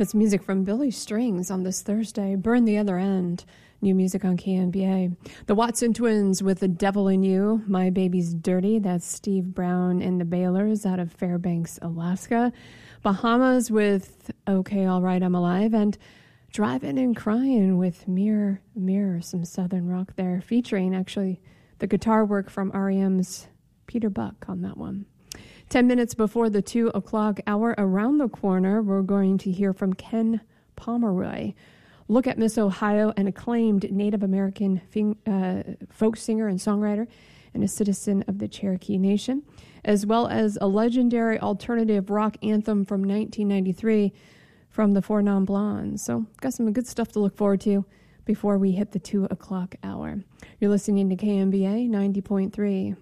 It's music from Billy Strings on this Thursday. Burn the Other End. New music on KNBA. The Watson Twins with The Devil in You. My Baby's Dirty. That's Steve Brown and the Baylors out of Fairbanks, Alaska. Bahamas with Okay, All Right, I'm Alive. And Driving and Crying with Mirror, Mirror. Some Southern rock there. Featuring, actually, the guitar work from R.E.M's Peter Buck on that one. 10 minutes before the 2 o'clock hour, around the corner, we're going to hear from Ken Pomeroy. Look at Miss Ohio, an acclaimed Native American folk singer and songwriter and a citizen of the Cherokee Nation, as well as a legendary alternative rock anthem from 1993 from the Four Non Blondes. So got some good stuff to look forward to before we hit the 2 o'clock hour. You're listening to KNBA 90.3.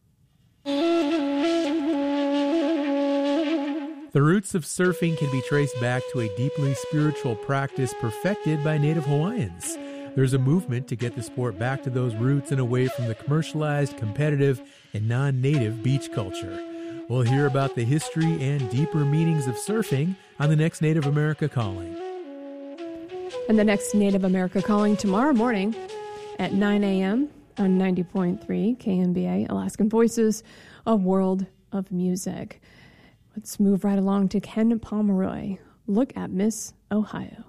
The roots of surfing can be traced back to a deeply spiritual practice perfected by Native Hawaiians. There's a movement to get the sport back to those roots and away from the commercialized, competitive, and non-native beach culture. We'll hear about the history and deeper meanings of surfing on the next Native America Calling. And the next Native America Calling tomorrow morning at 9 a.m. on 90.3 KNBA, Alaskan Voices, a world of music. Let's move right along to Ken Pomeroy. Look at Miss Ohio.